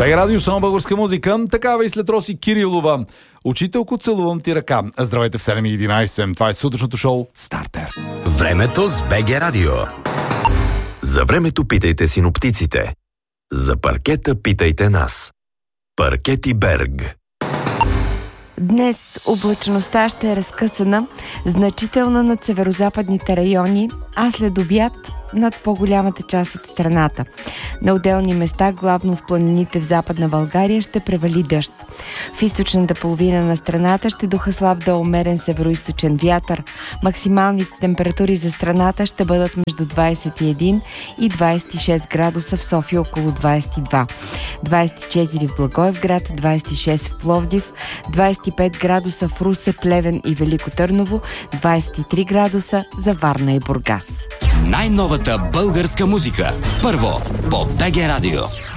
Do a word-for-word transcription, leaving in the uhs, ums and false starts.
БГ Радио, само българска музика. Такава и след Роси Кирилова. Учителко, целувам ти ръка. Здравейте в седем и единайсет. Това е сутрешното шоу Стартер. Времето с БГ Радио. За времето питайте синоптиците. За паркета питайте нас. Паркети Берг. Днес облачността ще е разкъсана, значителна над северозападните райони, а след обяд над по-голямата част от страната. На отделни места, главно в планините в Западна България, ще превали дъжд. В източната половина на страната ще духа слаб до умерен североизточен вятър. Максималните температури за страната ще бъдат между двайсет и един и двайсет и шест градуса, в София около двайсет и два. двайсет и четири в Благоевград, двайсет и шест в Пловдив, двайсет и пет градуса в Русе, Плевен и Велико Търново, двайсет и три градуса за Варна и Бургас. Най-новата българска музика. Първо по БГ Радио.